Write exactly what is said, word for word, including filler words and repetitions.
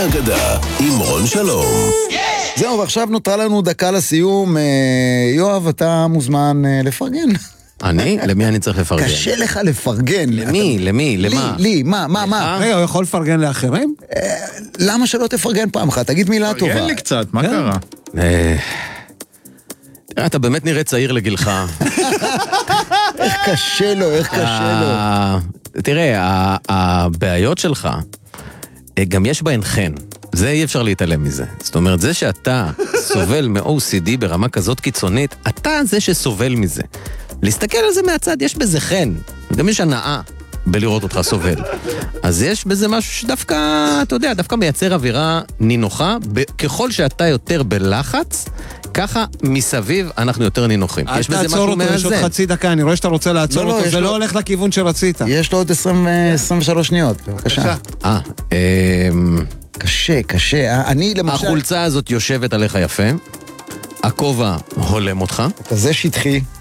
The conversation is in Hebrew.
אגדה עם רון שלום. זהו, ועכשיו נותרה לנו דקה לסיום. יואב, אתה מוזמן לפרגן. אני? למי אני צריך לפרגן? קשה לך לפרגן. למי? למי? למה? לי, לי, מה, מה, מה? רגע, הוא יכול לפרגן לאחרים? למה שלא תפרגן פעם אחת? תגיד מילה טובה. פרגן לי קצת, מה קרה? תראה, אתה באמת נראה צעיר לגילך. איך קשה לו, איך קשה לו. תראה, הבעיות שלך, גם יש בהן חן. זה אי אפשר להתעלם מזה. זאת אומרת, זה שאתה סובל מ-או סי די ברמה כזאת קיצונית, אתה זה שסובל מזה. להסתכל על זה מהצד, יש בזה חן. גם יש הנאה בלראות אותך סובל. אז יש בזה משהו שדווקא, אתה יודע, דווקא מייצר אווירה נינוחה. ככל שאתה יותר בלחץ, ככה מסביב אנחנו יותר נינוחים. יש בזה משהו מאזן. יש עוד חצי דקה, אני רואה שאתה רוצה לעצור אותו, זה לא הולך לכיוון שרצית. יש לו עוד עשרים ושלוש שניות, בבקשה. אה, קשה, קשה. אני למשל... החולצה הזאת יושבת עליך יפה, הכובע הולם אותך. אתה זה שטחי.